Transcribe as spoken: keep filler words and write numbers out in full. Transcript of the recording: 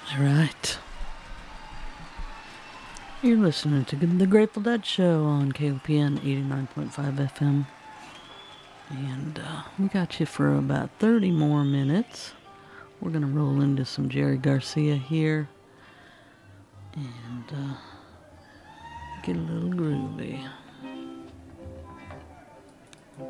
All right. You're listening to The Grateful Dead Show on K O P N eighty-nine point five F M. And uh, we got you for about thirty more minutes. We're going to roll into some Jerry Garcia here and uh, get a little groovy.